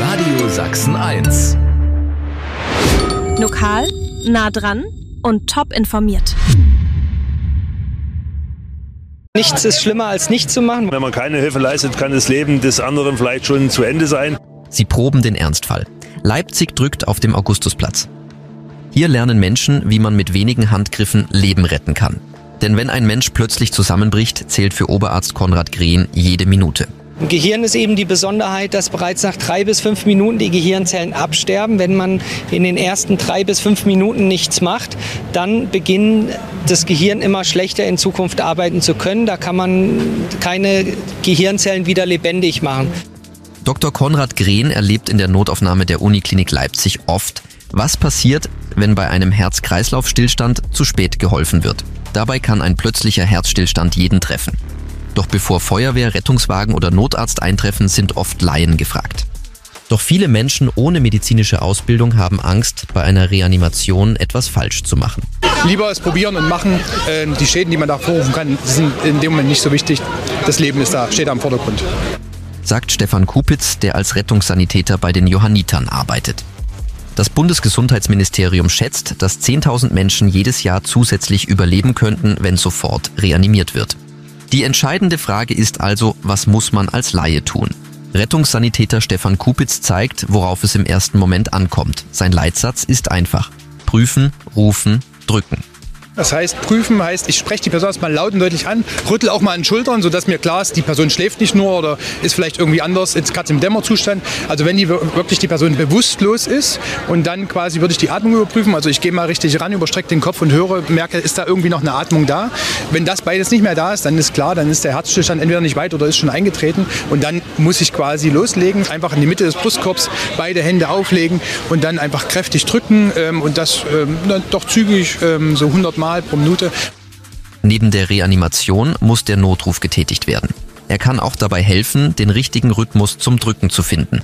Radio Sachsen 1. Lokal, nah dran und top informiert. Nichts ist schlimmer als nichts zu machen. Wenn man keine Hilfe leistet, kann das Leben des anderen vielleicht schon zu Ende sein. Sie proben den Ernstfall. Leipzig drückt auf dem Augustusplatz. Hier lernen Menschen, wie man mit wenigen Handgriffen Leben retten kann. Denn wenn ein Mensch plötzlich zusammenbricht, zählt für Oberarzt Konrad Green jede Minute. Im Gehirn ist eben die Besonderheit, dass bereits nach 3 bis 5 Minuten die Gehirnzellen absterben. Wenn man in den ersten 3 bis 5 Minuten nichts macht, dann beginnt das Gehirn immer schlechter in Zukunft arbeiten zu können. Da kann man keine Gehirnzellen wieder lebendig machen. Dr. Konrad Green erlebt in der Notaufnahme der Uniklinik Leipzig oft, was passiert, wenn bei einem Herz-Kreislauf-Stillstand zu spät geholfen wird. Dabei kann ein plötzlicher Herzstillstand jeden treffen. Doch bevor Feuerwehr, Rettungswagen oder Notarzt eintreffen, sind oft Laien gefragt. Doch viele Menschen ohne medizinische Ausbildung haben Angst, bei einer Reanimation etwas falsch zu machen. Lieber es probieren und machen. Die Schäden, die man da vorrufen kann, sind in dem Moment nicht so wichtig. Das Leben steht da im Vordergrund. Sagt Stefan Kupitz, der als Rettungssanitäter bei den Johannitern arbeitet. Das Bundesgesundheitsministerium schätzt, dass 10.000 Menschen jedes Jahr zusätzlich überleben könnten, wenn sofort reanimiert wird. Die entscheidende Frage ist also, was muss man als Laie tun? Rettungssanitäter Stefan Kupitz zeigt, worauf es im ersten Moment ankommt. Sein Leitsatz ist einfach: prüfen, rufen, drücken. Das heißt, prüfen heißt, ich spreche die Person erstmal laut und deutlich an, rüttel auch mal an den Schultern, sodass mir klar ist, die Person schläft nicht nur oder ist vielleicht irgendwie anders, ist gerade im Dämmerzustand. Also wenn wirklich die Person bewusstlos ist, und dann quasi würde ich die Atmung überprüfen. Also ich gehe mal richtig ran, überstrecke den Kopf und höre, merke, ist da irgendwie noch eine Atmung da. Wenn das beides nicht mehr da ist, dann ist klar, dann ist der Herzstillstand entweder nicht weit oder ist schon eingetreten. Und dann muss ich quasi loslegen, einfach in die Mitte des Brustkorbs beide Hände auflegen und dann einfach kräftig drücken und das doch zügig, so 100 Mal pro Minute. Neben der Reanimation muss der Notruf getätigt werden. Er kann auch dabei helfen, den richtigen Rhythmus zum Drücken zu finden.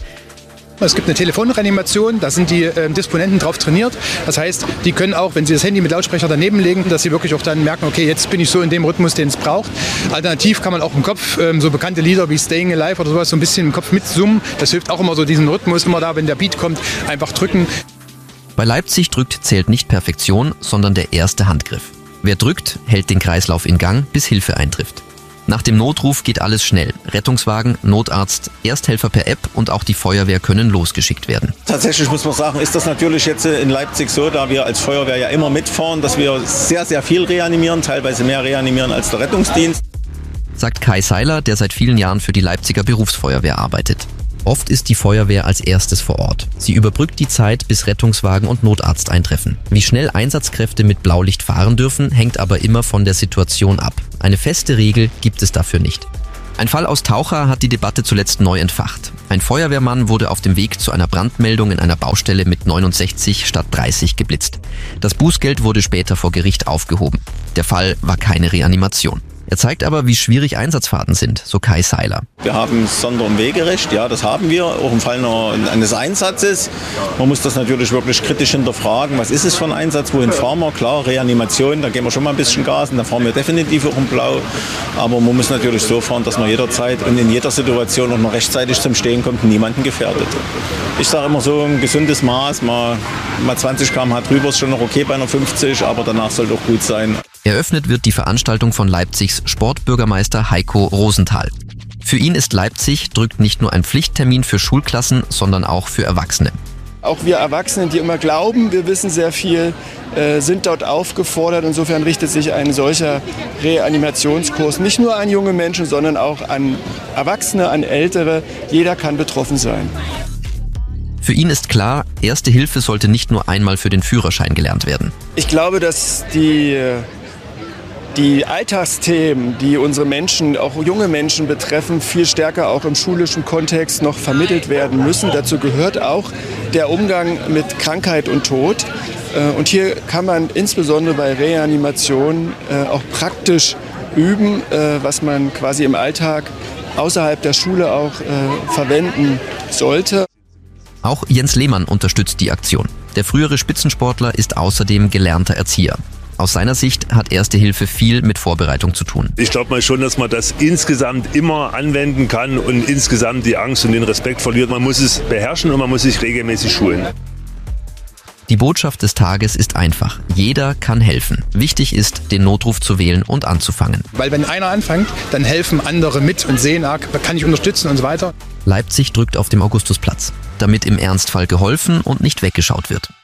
Es gibt eine Telefonreanimation, da sind die Disponenten drauf trainiert. Das heißt, die können auch, wenn sie das Handy mit Lautsprecher daneben legen, dass sie wirklich auch dann merken, okay, jetzt bin ich so in dem Rhythmus, den es braucht. Alternativ kann man auch im Kopf so bekannte Lieder wie Staying Alive oder sowas so ein bisschen im Kopf mitsummen. Das hilft auch immer so, diesen Rhythmus immer da, wenn der Beat kommt, einfach drücken. Bei Leipzig drückt zählt nicht Perfektion, sondern der erste Handgriff. Wer drückt, hält den Kreislauf in Gang, bis Hilfe eintrifft. Nach dem Notruf geht alles schnell. Rettungswagen, Notarzt, Ersthelfer per App und auch die Feuerwehr können losgeschickt werden. Tatsächlich muss man sagen, ist das natürlich jetzt in Leipzig so, da wir als Feuerwehr ja immer mitfahren, dass wir sehr, sehr viel reanimieren, teilweise mehr reanimieren als der Rettungsdienst. Sagt Kai Seiler, der seit vielen Jahren für die Leipziger Berufsfeuerwehr arbeitet. Oft ist die Feuerwehr als erstes vor Ort. Sie überbrückt die Zeit, bis Rettungswagen und Notarzt eintreffen. Wie schnell Einsatzkräfte mit Blaulicht fahren dürfen, hängt aber immer von der Situation ab. Eine feste Regel gibt es dafür nicht. Ein Fall aus Taucher hat die Debatte zuletzt neu entfacht. Ein Feuerwehrmann wurde auf dem Weg zu einer Brandmeldung in einer Baustelle mit 69 statt 30 geblitzt. Das Bußgeld wurde später vor Gericht aufgehoben. Der Fall war keine Reanimation. Er zeigt aber, wie schwierig Einsatzfahrten sind, so Kai Seiler. Wir haben Sonder- und Wegerecht, ja, das haben wir, auch im Fall eines Einsatzes. Man muss das natürlich wirklich kritisch hinterfragen. Was ist es für ein Einsatz, wohin fahren wir? Klar, Reanimation, da gehen wir schon mal ein bisschen Gas und da fahren wir definitiv auch im Blau. Aber man muss natürlich so fahren, dass man jederzeit und in jeder Situation auch noch rechtzeitig zum Stehen kommt und niemanden gefährdet. Ich sage immer so, ein gesundes Maß, mal 20 km/h drüber ist schon noch okay bei einer 50, aber danach soll doch gut sein. Eröffnet wird die Veranstaltung von Leipzigs Sportbürgermeister Heiko Rosenthal. Für ihn ist Leipzig drückt nicht nur ein Pflichttermin für Schulklassen, sondern auch für Erwachsene. Auch wir Erwachsenen, die immer glauben, wir wissen sehr viel, sind dort aufgefordert. Insofern richtet sich ein solcher Reanimationskurs nicht nur an junge Menschen, sondern auch an Erwachsene, an Ältere. Jeder kann betroffen sein. Für ihn ist klar, Erste Hilfe sollte nicht nur einmal für den Führerschein gelernt werden. Ich glaube, dass die Alltagsthemen, die unsere Menschen, auch junge Menschen betreffen, viel stärker auch im schulischen Kontext noch vermittelt werden müssen. Dazu gehört auch der Umgang mit Krankheit und Tod. Und hier kann man insbesondere bei Reanimation auch praktisch üben, was man quasi im Alltag außerhalb der Schule auch verwenden sollte. Auch Jens Lehmann unterstützt die Aktion. Der frühere Spitzensportler ist außerdem gelernter Erzieher. Aus seiner Sicht hat Erste Hilfe viel mit Vorbereitung zu tun. Ich glaube mal schon, dass man das insgesamt immer anwenden kann und insgesamt die Angst und den Respekt verliert. Man muss es beherrschen und man muss sich regelmäßig schulen. Die Botschaft des Tages ist einfach. Jeder kann helfen. Wichtig ist, den Notruf zu wählen und anzufangen. Weil wenn einer anfängt, dann helfen andere mit und sehen, kann ich unterstützen und so weiter. Leipzig drückt auf dem Augustusplatz, damit im Ernstfall geholfen und nicht weggeschaut wird.